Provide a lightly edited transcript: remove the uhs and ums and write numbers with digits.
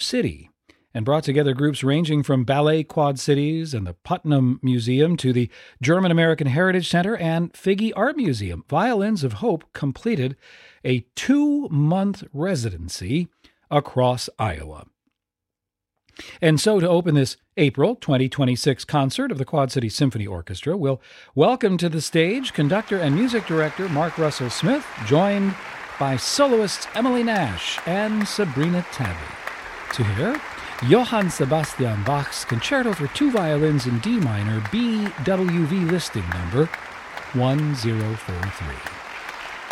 City and brought together groups ranging from Ballet Quad Cities and the Putnam Museum to the German American Heritage Center and Figge Art Museum. Violins of Hope completed a 2-month residency across Iowa. And so, to open this April 2026 concert of the Quad City Symphony Orchestra, we'll welcome to the stage conductor and music director Mark Russell Smith, joined by soloists Emily Nash and Sabrina Tabby. To hear Johann Sebastian Bach's Concerto for 2 Violins in D minor, BWV listing number 1043.